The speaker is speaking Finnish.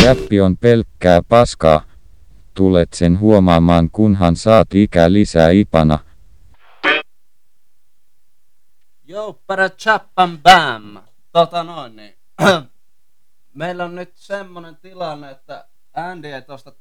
Räppi on pelkkää paskaa. Tulet sen huomaamaan kunhan saat ikää lisää ipana. Jou, para chappam bam. Niin. Meillä on nyt semmonen tilanne, että Andy ei tosta